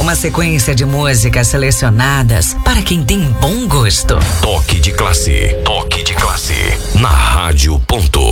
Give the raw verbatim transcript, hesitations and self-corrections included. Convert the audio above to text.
Uma sequência de músicas selecionadas para quem tem bom gosto. Toque de classe, toque de classe, na Rádio Ponto.